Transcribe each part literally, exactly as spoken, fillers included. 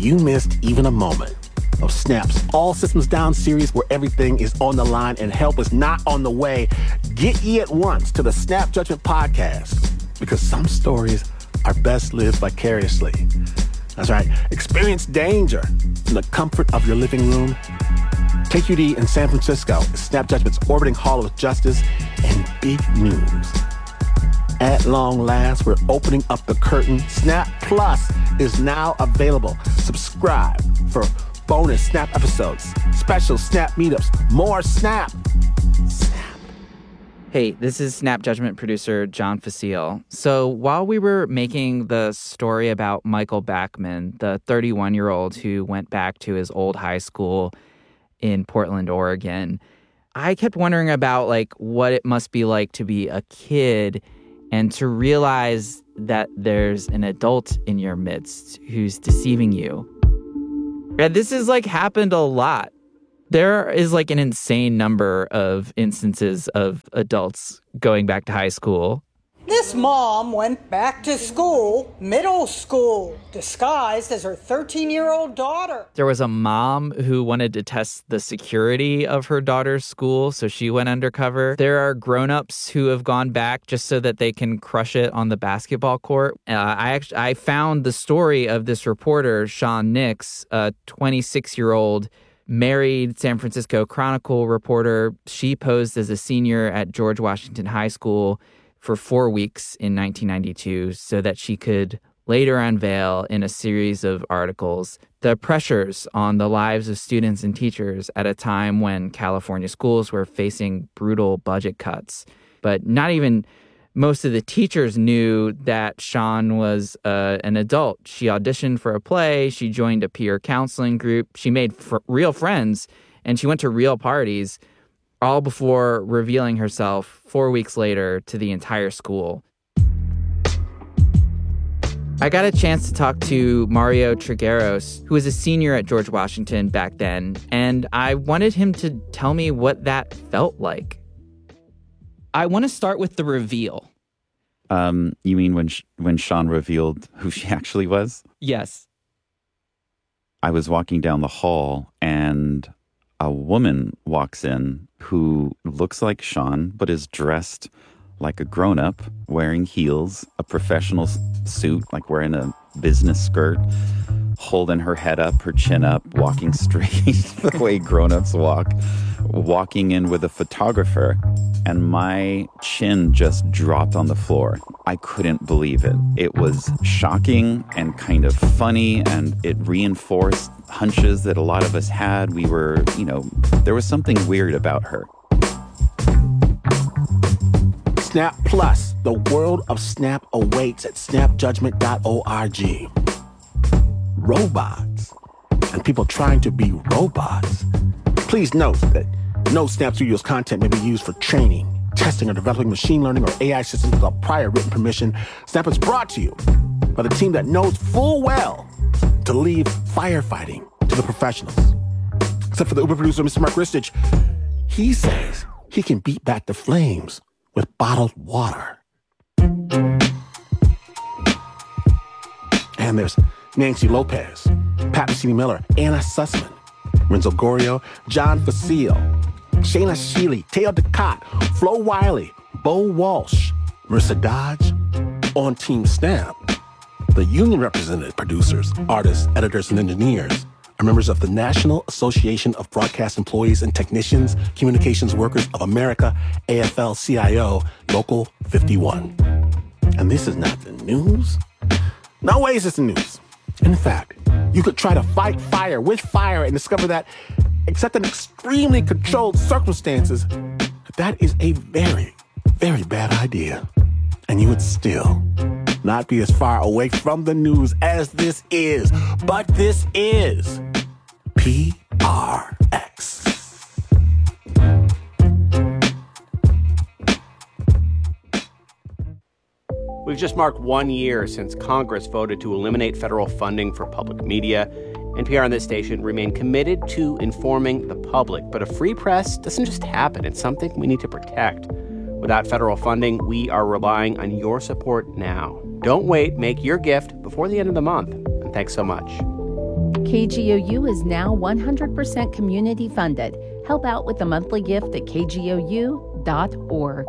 you missed even a moment of Snap's All Systems Down series where everything is on the line and help is not on the way, get ye at once to the Snap Judgment Podcast, because some stories are best lived vicariously. That's right. Experience danger in the comfort of your living room. K Q D in San Francisco is Snap Judgment's orbiting hall of justice and big news. At long last, we're opening up the curtain. Snap Plus is now available. Subscribe for bonus Snap episodes, special Snap meetups, more Snap. Snap. Hey, this is Snap Judgment producer John Facile. So while we were making the story about Michael Backman, the thirty-one-year-old who went back to his old high school in Portland, Oregon, I kept wondering about like what it must be like to be a kid and to realize that there's an adult in your midst who's deceiving you. And this has like happened a lot. There is like an insane number of instances of adults going back to high school. This mom went back to school, middle school, disguised as her thirteen-year-old daughter. There was a mom who wanted to test the security of her daughter's school, so she went undercover. There are grown-ups who have gone back just so that they can crush it on the basketball court. Uh, I actually I found the story of this reporter, Sean Nix, a twenty-six-year-old married San Francisco Chronicle reporter. She posed as a senior at George Washington High School for four weeks in nineteen ninety-two so that she could later unveil in a series of articles the pressures on the lives of students and teachers at a time when California schools were facing brutal budget cuts. But not even most of the teachers knew that Sean was uh, an adult. She auditioned for a play, she joined a peer counseling group, she made fr- real friends, and she went to real parties, all before revealing herself four weeks later to the entire school. I got a chance to talk to Mario Trigueros, who was a senior at George Washington back then, and I wanted him to tell me what that felt like. I want to start with the reveal. Um, you mean when sh- when Sean revealed who she actually was? Yes. I was walking down the hall and a woman walks in who looks like Sean, but is dressed like a grown-up, wearing heels, a professional suit, like wearing a business skirt, holding her head up, her chin up, walking straight the way grown-ups walk, walking in with a photographer. And my chin just dropped on the floor. I couldn't believe it. It was shocking and kind of funny, and it reinforced hunches that a lot of us had. We were, you know, there was something weird about her. Snap Plus, the world of Snap awaits at snap judgment dot org. Robots and people trying to be robots. Please note that no Snap Studios content may be used for training, testing, or developing machine learning or A I systems without prior written permission. Snap is brought to you by the team that knows full well to leave firefighting to the professionals. Except for the Uber producer, Mister Mark Ristich. He says he can beat back the flames with bottled water. And there's Nancy Lopez, Pat Mesiti-Miller, Anna Sussman, Renzo Gorio, John Facile, Shayna Shealy, Teo Ducott, Flo Wiley, Bo Walsh, Marissa Dodge. On Team Snap, the union-represented producers, artists, editors, and engineers are members of the National Association of Broadcast Employees and Technicians, Communications Workers of America, A F L C I O, Local fifty-one. And this is not the news? No way is this the news. In fact, you could try to fight fire with fire and discover that, except in extremely controlled circumstances, that is a very, very bad idea. And you would still not be as far away from the news as this is. But this is P R X. We've just marked one year since Congress voted to eliminate federal funding for public media. N P R and this station remain committed to informing the public. But a free press doesn't just happen. It's something we need to protect. Without federal funding, we are relying on your support now. Don't wait. Make your gift before the end of the month. And thanks so much. K G O U is now one hundred percent community funded. Help out with a monthly gift at k g o u dot org.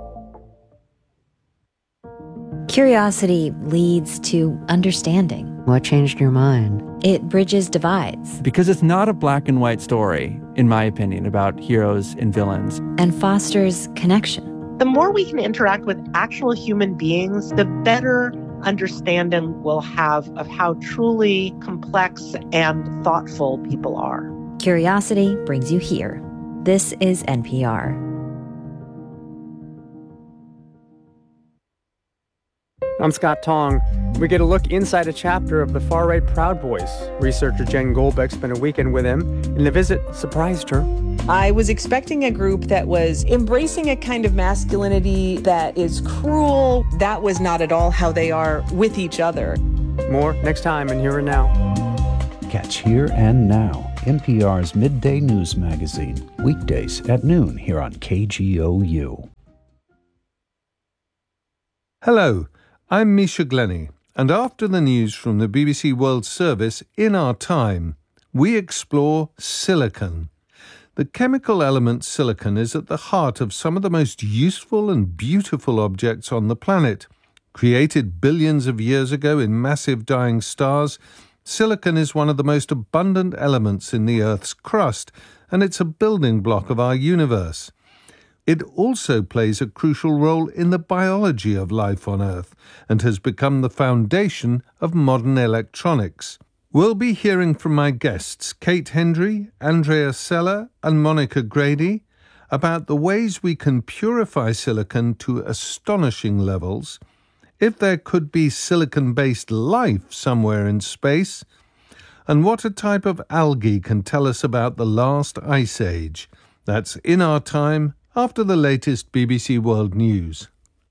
Curiosity leads to understanding. What changed your mind? It bridges divides. Because it's not a black and white story, in my opinion, about heroes and villains. And fosters connection. The more we can interact with actual human beings, the better understanding we'll have of how truly complex and thoughtful people are. Curiosity brings you here. This is N P R. I'm Scott Tong. We get a look inside a chapter of the far-right Proud Boys. Researcher Jen Goldbeck spent a weekend with him, and the visit surprised her. I was expecting a group that was embracing a kind of masculinity that is cruel. That was not at all how they are with each other. More next time in Here and Now. Catch Here and Now, N P R's midday news magazine, weekdays at noon here on K G O U. Hello, I'm Misha Glenny, and after the news from the B B C World Service, In Our Time, we explore silicon. The chemical element silicon is at the heart of some of the most useful and beautiful objects on the planet. Created billions of years ago in massive dying stars, silicon is one of the most abundant elements in the Earth's crust, and it's a building block of our universe. It also plays a crucial role in the biology of life on Earth and has become the foundation of modern electronics. We'll be hearing from my guests, Kate Hendry, Andrea Sella, and Monica Grady, about the ways we can purify silicon to astonishing levels, if there could be silicon-based life somewhere in space, and what a type of algae can tell us about the last ice age. That's In Our Time, after the latest B B C World News.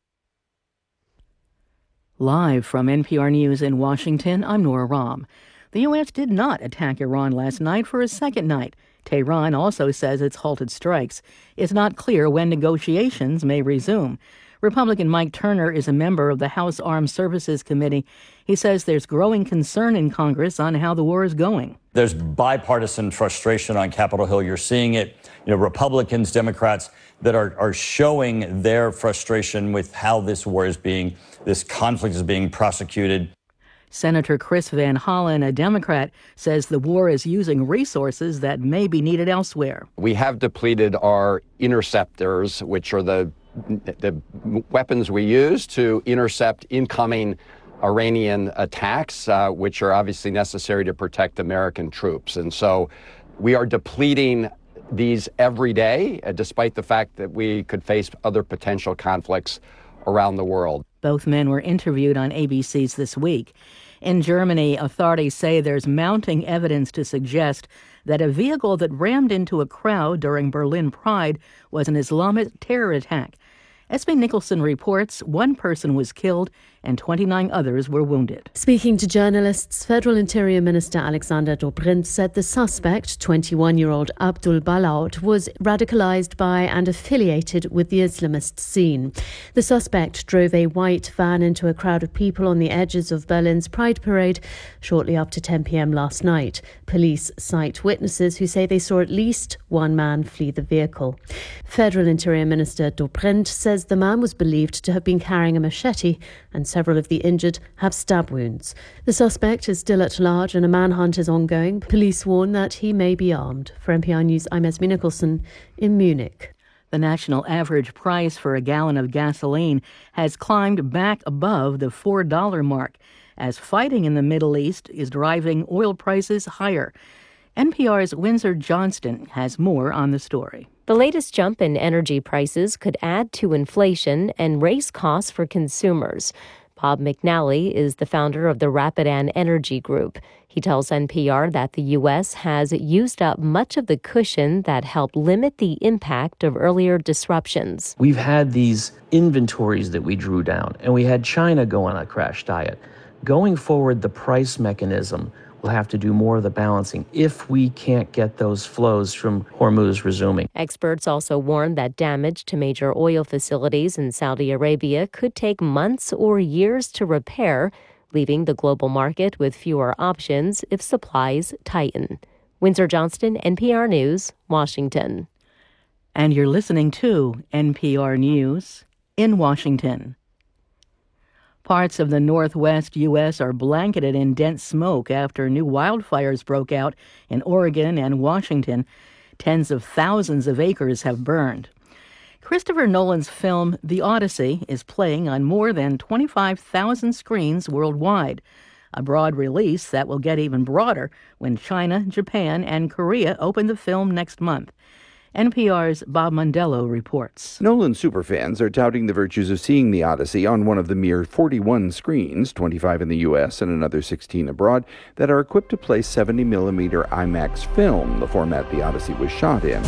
Live from N P R News in Washington, I'm Nora Rahm. The U S did not attack Iran last night for a second night. Tehran also says it's halted strikes. It's not clear when negotiations may resume. Republican Mike Turner is a member of the House Armed Services Committee. He says there's growing concern in Congress on how the war is going. There's bipartisan frustration on Capitol Hill. You're seeing it, you know, Republicans, Democrats that are, are showing their frustration with how this war is being, this conflict is being prosecuted. Senator Chris Van Hollen, a Democrat, says the war is using resources that may be needed elsewhere. We have depleted our interceptors, which are the the weapons we use to intercept incoming Iranian attacks, uh, which are obviously necessary to protect American troops. And so we are depleting these every day, uh, despite the fact that we could face other potential conflicts around the world. Both men were interviewed on A B C's This Week. In Germany, authorities say there's mounting evidence to suggest that a vehicle that rammed into a crowd during Berlin Pride was an Islamic terror attack. S B Nicholson reports one person was killed and twenty-nine others were wounded. Speaking to journalists, Federal Interior Minister Alexander Dobrindt said the suspect, twenty-one-year-old Abdul Balaut, was radicalized by and affiliated with the Islamist scene. The suspect drove a white van into a crowd of people on the edges of Berlin's Pride Parade shortly after ten p.m. last night. Police cite witnesses who say they saw at least one man flee the vehicle. Federal Interior Minister Dobrindt says the man was believed to have been carrying a machete, and several of the injured have stab wounds. The suspect is still at large and a manhunt is ongoing. Police warn that he may be armed. For N P R News, I'm Esme Nicholson in Munich. The national average price for a gallon of gasoline has climbed back above the four dollars mark as fighting in the Middle East is driving oil prices higher. N P R's Windsor Johnston has more on the story. The latest jump in energy prices could add to inflation and raise costs for consumers. Bob McNally is the founder of the Rapidan Energy Group. He tells N P R that the U S has used up much of the cushion that helped limit the impact of earlier disruptions. We've had these inventories that we drew down, and we had China go on a crash diet. Going forward, the price mechanism will have to do more of the balancing if we can't get those flows from Hormuz resuming. Experts also warn that damage to major oil facilities in Saudi Arabia could take months or years to repair, leaving the global market with fewer options if supplies tighten. Windsor Johnston, N P R News, Washington. And you're listening to N P R News in Washington. Parts of the northwest U S are blanketed in dense smoke after new wildfires broke out in Oregon and Washington. Tens of thousands of acres have burned. Christopher Nolan's film The Odyssey is playing on more than twenty-five thousand screens worldwide, a broad release that will get even broader when China, Japan, and Korea open the film next month. N P R's Bob Mondello reports. Nolan superfans are touting the virtues of seeing The Odyssey on one of the mere forty-one screens, twenty-five in the U S and another sixteen abroad, that are equipped to play seventy millimeter IMAX film, the format The Odyssey was shot in.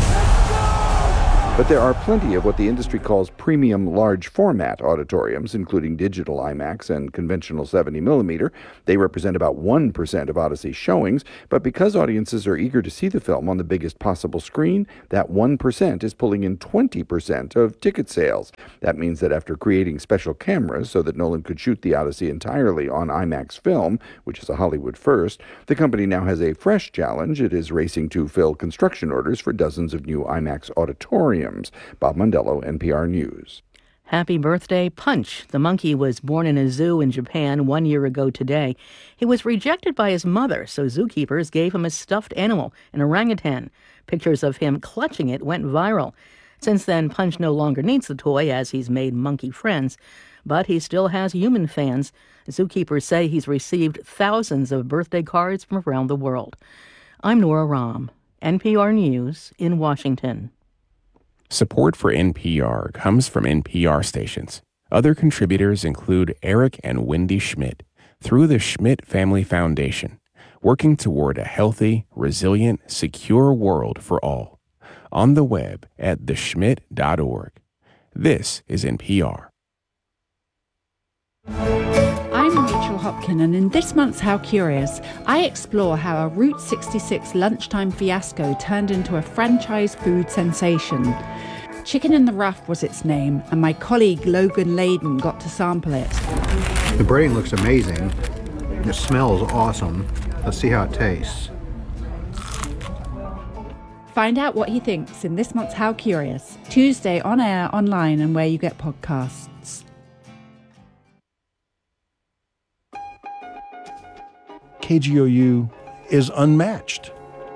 But there are plenty of what the industry calls premium large format auditoriums, including digital IMAX and conventional seventy millimeter. They represent about one percent of Odyssey showings, but because audiences are eager to see the film on the biggest possible screen, that one percent is pulling in twenty percent of ticket sales. That means that after creating special cameras so that Nolan could shoot The Odyssey entirely on IMAX film, which is a Hollywood first, the company now has a fresh challenge. It is racing to fill construction orders for dozens of new IMAX auditoriums. Bob Mondello, N P R News. Happy birthday, Punch. The monkey was born in a zoo in Japan one year ago today. He was rejected by his mother, so zookeepers gave him a stuffed animal, an orangutan. Pictures of him clutching it went viral. Since then, Punch no longer needs the toy as he's made monkey friends. But he still has human fans. Zookeepers say he's received thousands of birthday cards from around the world. I'm Nora Rahm, N P R News in Washington. Support for N P R comes from N P R stations. Other contributors include Eric and Wendy Schmidt through the Schmidt Family Foundation, working toward a healthy, resilient, secure world for all. On the web at the schmidt dot org. This is N P R. I'm Rachel Hopkin, and in this month's How Curious, I explore how a Route sixty-six lunchtime fiasco turned into a franchise food sensation. Chicken in the Rough was its name, and my colleague Logan Layden got to sample it. The brain looks amazing. It smells awesome. Let's see how it tastes. Find out what he thinks in this month's How Curious, Tuesday on air, online, and where you get podcasts. K G O U is unmatched.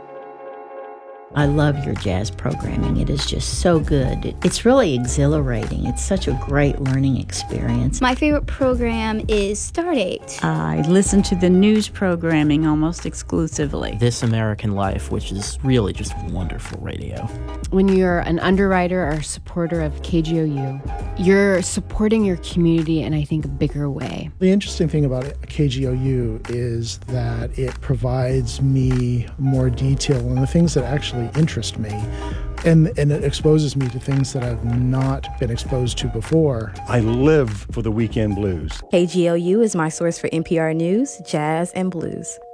I love your jazz programming. It is just so good. It's really exhilarating. It's such a great learning experience. My favorite program is Stardate. I listen to the news programming almost exclusively. This American Life, which is really just wonderful radio. When you're an underwriter or supporter of K G O U, you're supporting your community in, I think, a bigger way. The interesting thing about K G O U is that it provides me more detail on the things that actually interest me, and and it exposes me to things that I've not been exposed to before. I live for the weekend blues. K G O U is my source for N P R News, jazz, and blues.